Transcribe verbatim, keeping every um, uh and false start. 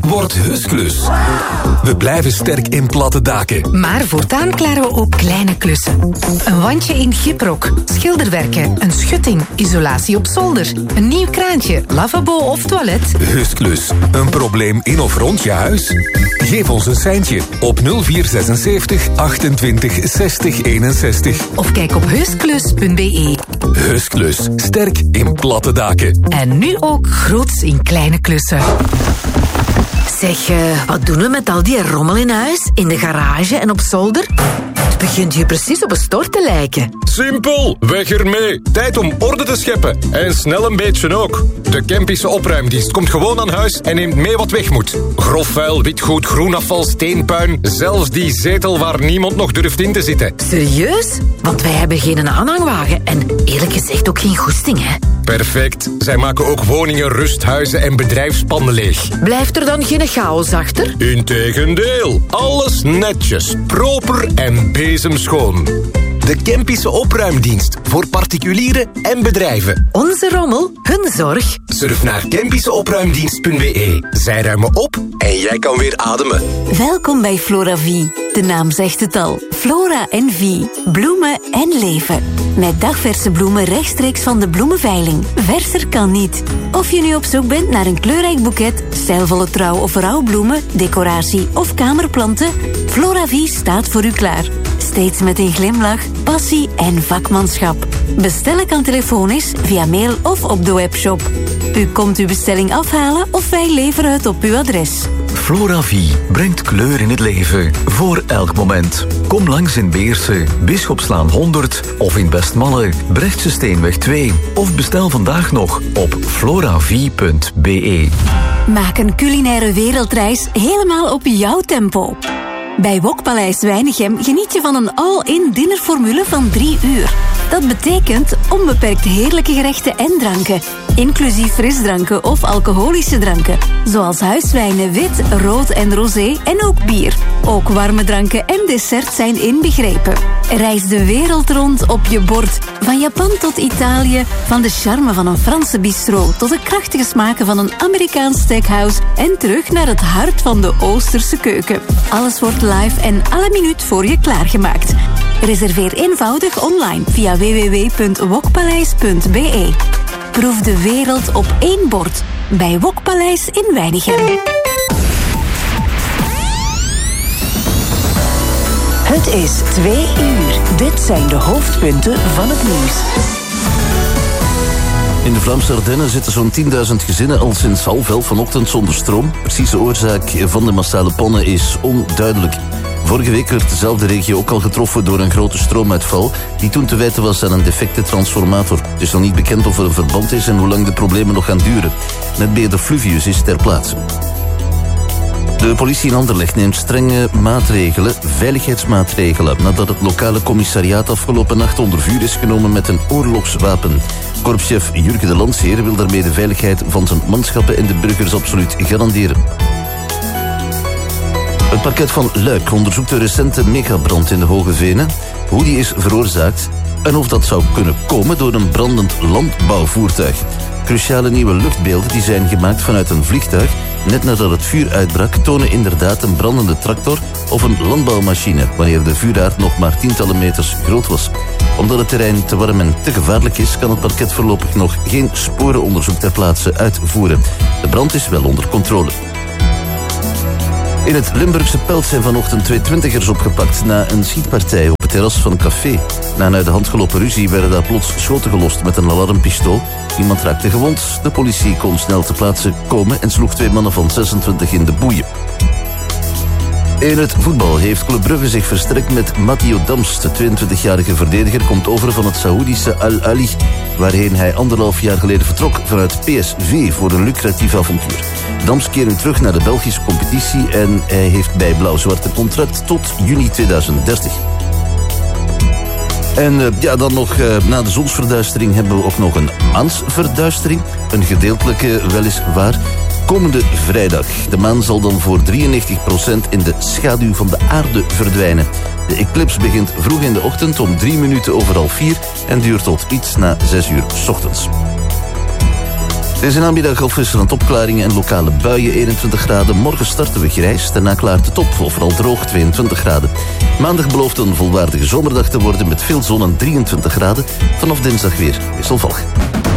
wordt Husklus. We blijven sterk in platte daken. Maar voortaan klaren we ook kleine klussen. Een wandje in gyprok, schilderwerken, een schutting, isolatie op zolder, een nieuw kraantje, lavabo of toilet. Husklus. Een probleem in of rond je huis? Geef ons een seintje op nul vier zesenzeventig achtentwintig zestig eenenzestig. Of kijk op husklus punt be. Husklus. Sterk in platte daken. En nu ook groots in kleine klussen. Zeg, uh, wat doen we met al die rommel in huis, in de garage en op zolder? Het begint hier precies op een stort te lijken. Simpel, weg ermee. Tijd om orde te scheppen. En snel een beetje ook. De Kempische opruimdienst komt gewoon aan huis en neemt mee wat weg moet. Grof vuil, witgoed, groenafval, steenpuin. Zelfs die zetel waar niemand nog durft in te zitten. Serieus? Want wij hebben geen aanhangwagen en eerlijk gezegd ook geen goesting, hè? Perfect. Zij maken ook woningen, rusthuizen en bedrijfspanden leeg. Blijft er dan geen chaos achter? Integendeel. Alles netjes, proper en bezemschoon. De Kempische opruimdienst voor particulieren en bedrijven. Onze rommel, hun zorg. Surf naar kempische opruimdienst punt be. Zij ruimen op en jij kan weer ademen. Welkom bij Floravie. De naam zegt het al. Flora en Vie. Bloemen en leven. Met dagverse bloemen rechtstreeks van de bloemenveiling. Verser kan niet. Of je nu op zoek bent naar een kleurrijk boeket, stijlvolle trouw- of rouwbloemen, decoratie of kamerplanten, Floravie staat voor u klaar. Steeds met een glimlach, passie en vakmanschap. Bestellen kan telefonisch, via mail of op de webshop. U komt uw bestelling afhalen of wij leveren het op uw adres. Floravie brengt kleur in het leven, voor elk moment. Kom langs in Beerse, Bisschopslaan honderd of in Westmalle, Brechtse Steenweg twee. Of bestel vandaag nog op floravie punt be. Maak een culinaire wereldreis helemaal op jouw tempo. Bij Wokpaleis Weinigem geniet je van een all-in dinnerformule van drie uur. Dat betekent onbeperkt heerlijke gerechten en dranken, inclusief frisdranken of alcoholische dranken, zoals huiswijnen, wit, rood en rosé en ook bier. Ook warme dranken en desserts zijn inbegrepen. Reis de wereld rond op je bord, van Japan tot Italië, van de charme van een Franse bistro tot de krachtige smaken van een Amerikaans steakhouse en terug naar het hart van de Oosterse keuken. Alles wordt live en à la minuut voor je klaargemaakt. Reserveer eenvoudig online via w w w punt wokpaleis punt be. Proef de wereld op één bord bij Wokpaleis in Weinigem. Het is twee uur. Dit zijn de hoofdpunten van het nieuws. In de Vlaamse Ardennen zitten zo'n tienduizend gezinnen al sinds half elf vanochtend zonder stroom. Precieze oorzaak van de massale pannen is onduidelijk. Vorige week werd dezelfde regio ook al getroffen door een grote stroomuitval die toen te wijten was aan een defecte transformator. Het is nog niet bekend of er een verband is en hoe lang de problemen nog gaan duren. Netbeheerder Fluvius is ter plaatse. De politie in Anderlecht neemt strenge maatregelen, veiligheidsmaatregelen, nadat het lokale commissariaat afgelopen nacht onder vuur is genomen met een oorlogswapen. Korpschef Jurgen de Landseer wil daarmee de veiligheid van zijn manschappen en de burgers absoluut garanderen. Het parket van Luik onderzoekt de recente megabrand in de Hoge Venen, hoe die is veroorzaakt en of dat zou kunnen komen door een brandend landbouwvoertuig. Cruciale nieuwe luchtbeelden die zijn gemaakt vanuit een vliegtuig net nadat het vuur uitbrak tonen inderdaad een brandende tractor of een landbouwmachine wanneer de vuuraard nog maar tientallen meters groot was. Omdat het terrein te warm en te gevaarlijk is, kan het parket voorlopig nog geen sporenonderzoek ter plaatse uitvoeren. De brand is wel onder controle. In het Limburgse Pelt zijn vanochtend twee twintigers opgepakt na een schietpartij op het terras van een café. Na een uit de hand gelopen ruzie werden daar plots schoten gelost met een alarmpistool. Niemand raakte gewond. De politie kon snel ter plaatse komen en sloeg twee mannen van zesentwintig in de boeien. In het voetbal heeft Club Brugge zich versterkt met Matteo Dams. De tweeëntwintigjarige verdediger komt over van het Saoedische Al Ahly, waarheen hij anderhalf jaar geleden vertrok vanuit P S V voor een lucratief avontuur. Dams keert nu terug naar de Belgische competitie en hij heeft bij Blauw-Zwart een contract tot juni tweeduizend dertig. En uh, ja, dan nog uh, na de zonsverduistering hebben we ook nog een maansverduistering. Een gedeeltelijke weliswaar. Komende vrijdag. De maan zal dan voor drieënnegentig procent in de schaduw van de aarde verdwijnen. De eclips begint vroeg in de ochtend om drie minuten over half vier en duurt tot iets na zes uur 's ochtends. Deze namiddag afwisselend opklaringen en lokale buien, eenentwintig graden. Morgen starten we grijs, daarna klaart het op, overal droog, tweeëntwintig graden. Maandag belooft een volwaardige zomerdag te worden met veel zon en drieëntwintig graden. Vanaf dinsdag weer wisselvallig.